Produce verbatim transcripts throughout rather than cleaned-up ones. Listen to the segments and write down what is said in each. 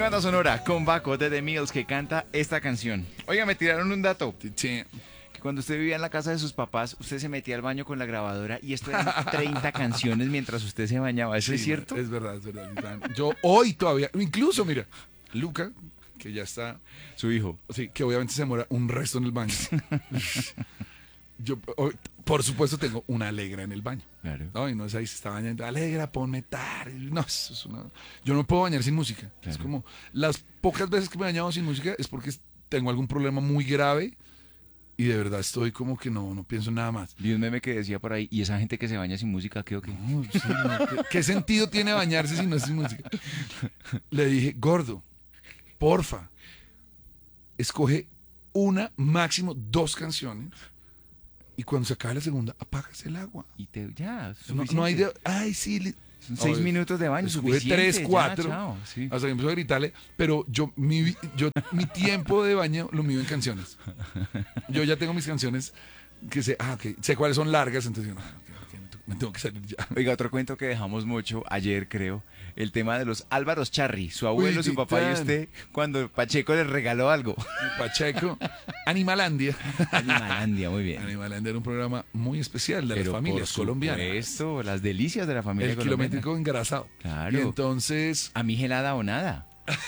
banda sonora con Baco de The Mills que canta esta canción. Oiga, me tiraron un dato. Sí. Que cuando usted vivía en la casa de sus papás, usted se metía al baño con la grabadora y esto eran treinta canciones mientras usted se bañaba. ¿Eso Sí, es cierto? Es verdad, es verdad. Titán. Yo hoy todavía, incluso, mira, Luca, que ya está, Su hijo. sí, que obviamente se demora un resto en el baño. Yo, hoy, por supuesto, tengo una Alegra en el baño. Claro. No, y no es ahí, se está bañando. Alegra, ponme tar. No, eso es una... Yo no me puedo bañar sin música. Claro. Es como, las pocas veces que me he bañado sin música es porque tengo algún problema muy grave y de verdad estoy como que no, no pienso en nada más. Vi un meme que decía por ahí, ¿y esa gente que se baña sin música qué o qué? No, sí, no, ¿qué, qué sentido tiene bañarse si no es sin música? Le dije, gordo, porfa, escoge una, máximo dos canciones y cuando se acabe la segunda, apagas el agua. Y te, ya, No, suficiente. no hay de, ay, sí. li- Son seis Oye, minutos de baño, escoge suficiente. tres, ya, cuatro. chao, sí. Hasta que empezó a gritarle, pero yo mi, vi- yo, mi tiempo de baño lo mido en canciones. Yo ya tengo mis canciones que sé, ah, ok, sé cuáles son largas, entonces yo, no, ok, ok, me, tengo, me tengo que salir ya. Oiga, otro cuento que dejamos mucho ayer, creo, el tema de los Álvaros Charri, su abuelo, Uy, su papá y Titán. usted, cuando Pacheco les regaló algo. Pacheco, Animalandia. Animalandia, muy bien. Animalandia era un programa muy especial de Pero las familias por colombianas. supuesto, las delicias de la familia El colombiana. kilométrico engrasado. Claro. Y entonces, A mí gelada o nada.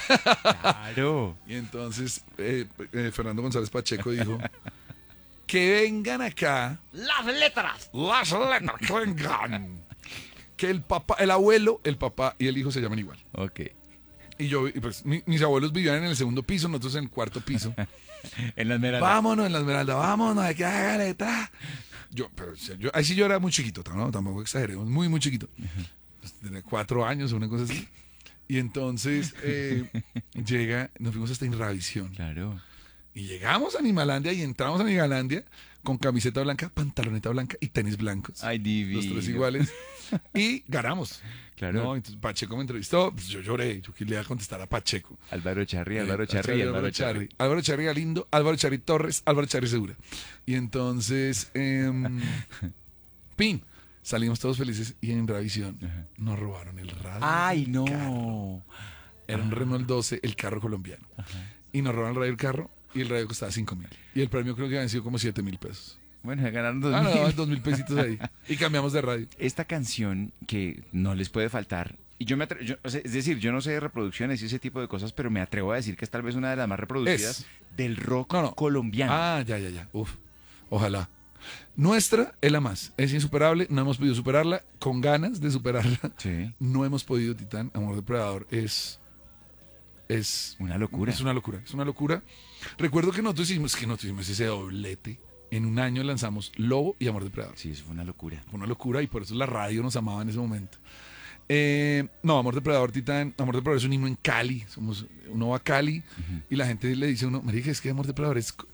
Claro. y entonces eh, eh, Fernando González Pacheco dijo que vengan acá Las letras. las letras, que vengan. Que el papá, el abuelo, el papá y el hijo se llaman igual. Ok. Y yo, y pues, mi- mis abuelos vivían en el segundo piso, nosotros en el cuarto piso. En la Esmeralda. Vámonos en la Esmeralda, vámonos, hay que hágale, ta. Yo, pero, o sea, yo, ahí sí yo era muy chiquito, ¿no? Tampoco exageremos, muy, muy chiquito. Pues, tenía cuatro años o una cosa así. Y entonces eh, llega, nos fuimos hasta Inravisión. Claro. Y llegamos a Animalandia y entramos a Animalandia con camiseta blanca, pantaloneta blanca y tenis blancos. Ay, divino. Los tres iguales. Y ganamos. Claro. ¿no? Entonces Pacheco me entrevistó, pues yo lloré, yo quería contestar a Pacheco. Álvaro Charri, Eh, Álvaro Charri, Álvaro Charri. Álvaro Charri Galindo, Álvaro Charri Torres, Álvaro Charri Segura. Y entonces, em, pin, salimos todos felices y en Ravisión Ajá. nos robaron el radio. Ay, del no. carro. Era un Renault doce, el carro colombiano. Y nos robaron el radio del carro y el radio costaba cinco mil. Y el premio creo que habían sido como siete mil pesos. Bueno, se ganaron dos Ah, mil. no, dos mil pesitos ahí. Y cambiamos de radio. Esta canción que no les puede faltar, y yo me atrevo, yo- o sea, es decir, yo no sé de reproducciones y ese tipo de cosas, pero me atrevo a decir que es tal vez una de las más reproducidas Es. del rock No, no. colombiano. Ah, ya, ya, ya. Uf. Ojalá. Nuestra es la más. Es insuperable. No hemos podido superarla. Con ganas de superarla. Sí, No hemos podido, Titán. Amor Depredador es. Es. una locura. Es una locura. Es una locura. Recuerdo que nosotros hicimos, que nosotros hicimos ese doblete. En un año lanzamos Lobo y Amor Depredador. Sí, eso fue una locura. Fue una locura y por eso la radio nos amaba en ese momento. Eh, no, Amor Depredador, Titán. Amor Depredador es un himno en Cali. Somos, uno va a Cali y la gente le dice a uno, marica, es que Amor Depredador es co-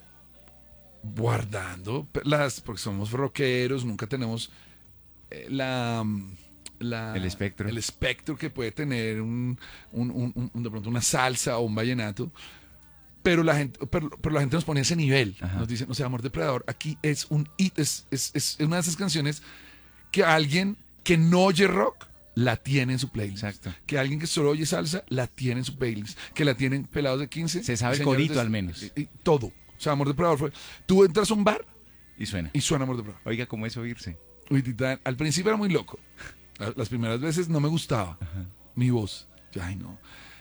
guardando las, porque somos rockeros, nunca tenemos eh, la, la- El espectro. el espectro que puede tener un, un- un- un- de pronto una salsa o un vallenato. Pero la gente, pero, pero la gente nos pone a ese nivel. Ajá. Nos dicen, o sea, Amor Depredador, aquí es un hit, es, es, es una de esas canciones que alguien que no oye rock la tiene en su playlist. Exacto. Que alguien que solo oye salsa la tiene en su playlist. Que la tienen pelados de quince. Se sabe el señores corito de- al menos. y- y todo. O sea, Amor Depredador fue. Tú entras a un bar Y suena. y suena Amor Depredador. Oiga, ¿cómo es oírse? Uy, Titán, al principio era muy loco. La- Las primeras veces no me gustaba mi voz. Yo, ay, no.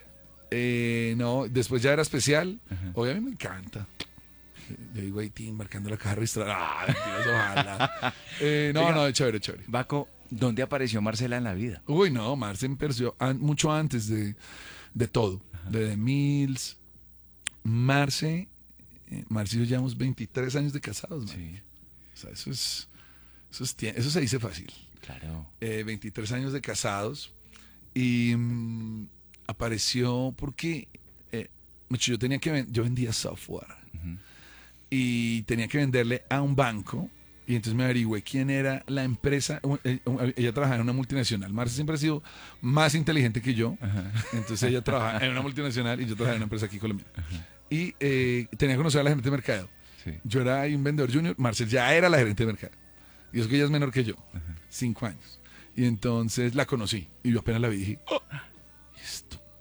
Eh, no, después ya era especial. Hoy a mí me encanta. Yo digo, ahí, Tim, marcando la caja registrada. Ah, mentiras, ojalá. Eh, no, Oiga. no, chévere, chévere. Baco, ¿dónde apareció Marcela en la vida? Uy, no, Marce me perdió an- mucho antes de, de todo. De The Mills. Marce, eh, Marce y yo llevamos veintitrés años de casados, man. Sí, O sea, eso es, eso es, tie- eso se dice fácil. claro. Eh, veintitrés años de casados. Y mm, apareció porque eh, mucho, yo tenía que ven- yo vendía software. Ujú. Y tenía que venderle a un banco. Y entonces me averigüé quién era la empresa. u- eh, u- Ella trabajaba en una multinacional. Marce siempre ha sido más inteligente que yo. Entonces ella trabajaba en una multinacional y yo trabajaba en una empresa aquí colombiana. Y eh, tenía que conocer a la gerente de mercado. Sí. Yo era ahí un vendedor junior. Marce ya era la gerente de mercado. Y eso que ella es menor que yo. Cinco años. Y entonces la conocí. Y yo apenas la vi y dije, "Oh, ¿esto qué fue?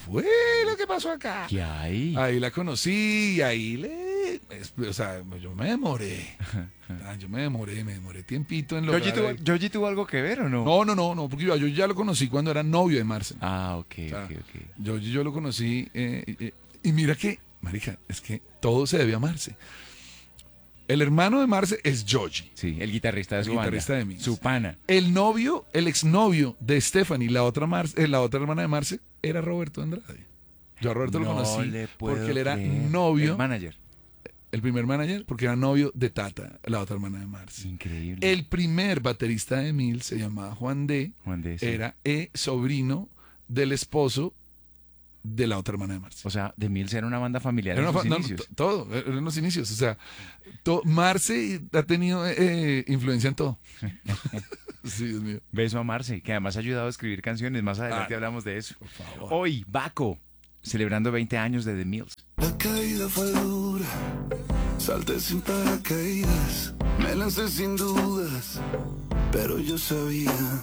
fue lo que pasó acá? ¿Qué hay? Ahí la conocí y ahí le... es- o sea, yo me demoré. Ah, yo me demoré, me demoré tiempito en lograr... ¿Yoyi tuvo, ahí- Yoyi tuvo algo que ver o no? No, no, no, no, porque yo, yo ya lo conocí cuando era novio de Marce. Ah, ok, sea, ok, ok. Yo, yo lo conocí eh, eh, y mira que, marica, es que todo se debe a Marce. El hermano de Marce es Yoji. Sí, el guitarrista de El su guitarrista banda. de Mills. Su pana. El novio, el exnovio de Stephanie, la otra, Marce, eh, la otra hermana de Marce, era Roberto Andrade. Yo a Roberto lo No conocí le puedo porque él era creer. novio, El manager. el primer manager, porque era novio de Tata, la otra hermana de Marce. Increíble. El primer baterista de Mills se llamaba Juan D. Juan de ese. Era eh, sobrino del esposo de la otra hermana de Marce. O sea, The Mills era una banda familiar Era en una sus fa- no, inicios. to- todo, eran los inicios. O sea, to- Marce ha tenido eh, influencia en todo. Sí, Dios mío. Beso a Marce, que además ha ayudado a escribir canciones. Más adelante Ah, hablamos de eso. Por favor. Hoy, Baco, celebrando veinte años de The Mills. La caída fue dura, salté sin paracaídas, me lancé sin dudas, pero yo sabía